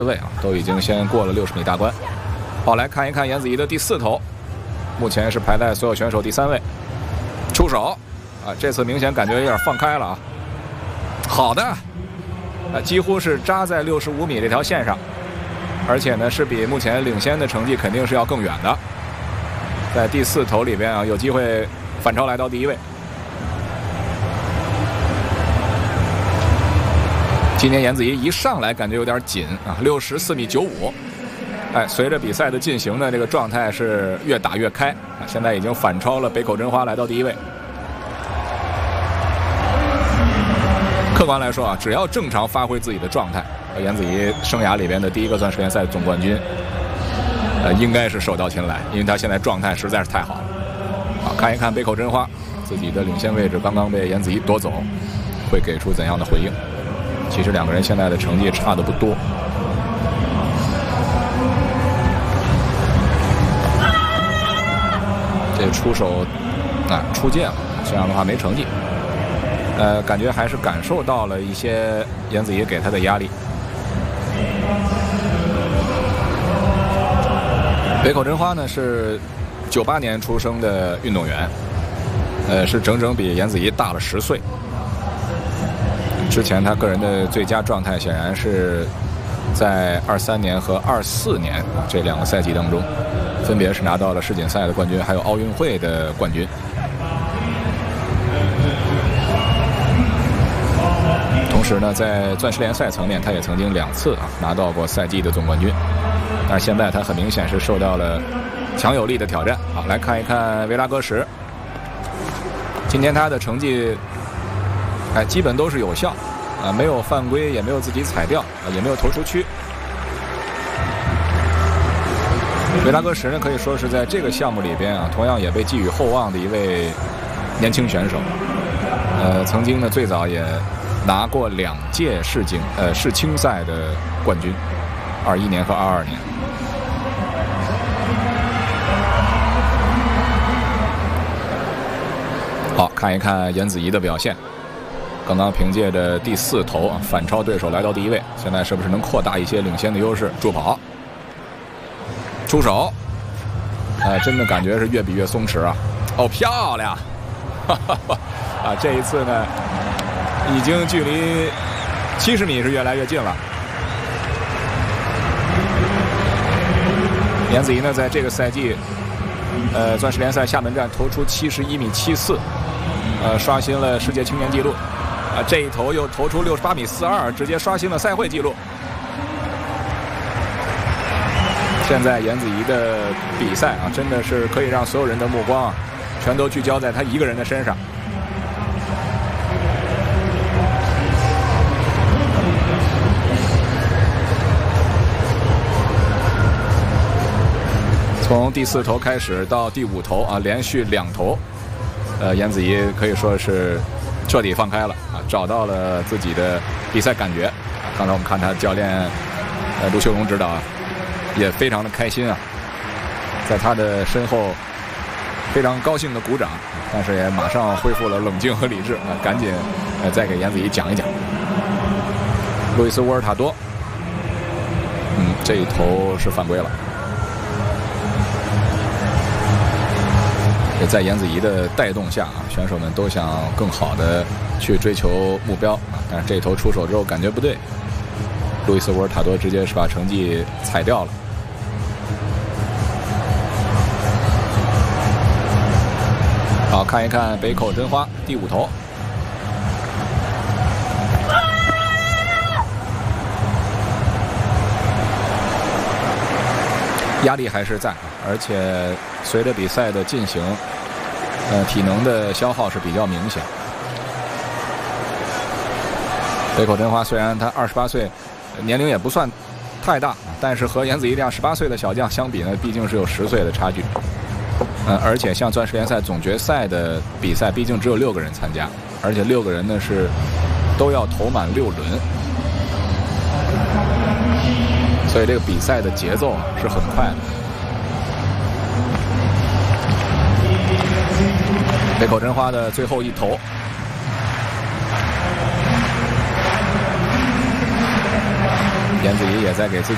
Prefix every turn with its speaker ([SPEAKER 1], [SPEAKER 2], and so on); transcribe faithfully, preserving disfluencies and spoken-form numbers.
[SPEAKER 1] 位啊，都已经先过了六十米大关。好，来看一看颜子怡的第四投，目前是排在所有选手第三位。出手啊，这次明显感觉有点放开了啊。好的，啊，几乎是扎在六十五米这条线上，而且呢是比目前领先的成绩肯定是要更远的。在第四投里边啊，有机会反超来到第一位。今年颜子怡一上来感觉有点紧啊，六十四米九五。哎，随着比赛的进行呢，这个状态是越打越开啊，现在已经反超了北口真花，来到第一位。客观来说啊，只要正常发挥自己的状态，颜子怡生涯里边的第一个钻石联赛总冠军，呃，应该是手到擒来，因为他现在状态实在是太好了。好，看一看北口真花自己的领先位置刚刚被颜子怡夺走，会给出怎样的回应？其实两个人现在的成绩差的不多。这出手啊出界了，这样的话没成绩。呃，感觉还是感受到了一些颜子怡给他的压力。北口真花呢是九八年出生的运动员，呃，是整整比颜子怡大了十岁。之前他个人的最佳状态显然是在二三年和二四年这两个赛季当中，分别是拿到了世锦赛的冠军，还有奥运会的冠军。同时呢，在钻石联赛层面，他也曾经两次啊拿到过赛季的总冠军。但是现在他很明显是受到了强有力的挑战。好，来看一看维拉戈什，今天他的成绩，哎，基本都是有效，啊，没有犯规，也没有自己踩掉，啊，也没有投出区。维拉戈什呢，可以说是在这个项目里边啊，同样也被寄予厚望的一位年轻选手。呃，曾经呢，最早也拿过两届世锦呃世青赛的冠军，二一年和二二年。好，看一看颜子怡的表现。刚刚凭借着第四投啊反超对手来到第一位，现在是不是能扩大一些领先的优势？助跑，出手，呃，真的感觉是越比越松弛啊！哦，漂亮！哈哈哈啊，这一次呢，已经距离七十米是越来越近了。颜子怡呢，在这个赛季，呃，钻石联赛厦门站投出七十一米七四，呃，刷新了世界青年纪录。啊，这一投又投出六十八米四二，直接刷新了赛会纪录。现在颜子怡的比赛啊，真的是可以让所有人的目光啊，全都聚焦在他一个人的身上。从第四投开始到第五投啊，连续两投，呃，颜子怡可以说是彻底放开了啊，找到了自己的比赛感觉。刚才我们看他教练呃卢秀荣指导啊，也非常的开心啊，在他的身后非常高兴的鼓掌，但是也马上恢复了冷静和理智啊，赶紧呃再给颜子怡讲一讲。路易斯·沃尔塔多，嗯，这一投是犯规了。在颜子怡的带动下啊，选手们都想更好的去追求目标啊，但是这一投出手之后感觉不对，路易斯·沃尔塔多直接是把成绩踩掉了。好，看一看北口真花第五投，压力还是在，而且随着比赛的进行，呃，体能的消耗是比较明显。北口真花虽然他二十八岁，年龄也不算太大，但是和颜子怡这样十八岁的小将相比呢，毕竟是有十岁的差距。嗯、呃，而且像钻石联赛总决赛的比赛，毕竟只有六个人参加，而且六个人呢是都要投满六轮，所以这个比赛的节奏是很快的。北口真花的最后一投，颜子怡也在给自己